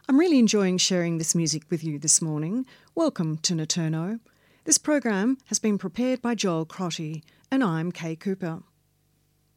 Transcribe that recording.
I'm really enjoying sharing this music with you this morning. Welcome to Naturno. This program has been prepared by Joel Crotty and I'm Kay Cooper.